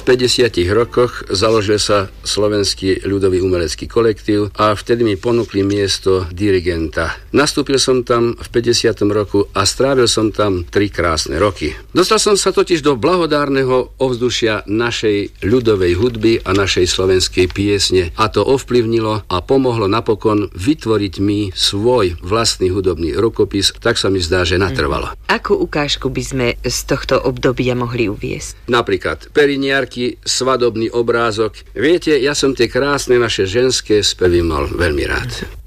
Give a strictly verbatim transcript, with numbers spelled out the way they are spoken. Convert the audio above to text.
v päťdesiatich rokoch založil sa Slovenský ľudový umelecký kolektív a vtedy mi ponúkli miesto dirigenta. Nastúpil som tam v päťdesiatom roku a strávil som tam tri krásne roky. Dostal som sa totiž do blahodárneho ovzdušia našej ľudovej hudby a našej slovenskej piesne a to ovplyvnilo a pomohlo napokon vytvoriť mi svoj vlastný hudobný rukopis, tak sa mi zdá, že natrvalo. Akú ukážku by sme z tohto obdobia mohli uviesť? Napríklad periniarky, svadobný obrázok. Viete, ja som tie krásne naše ženské spevy mal veľmi rád.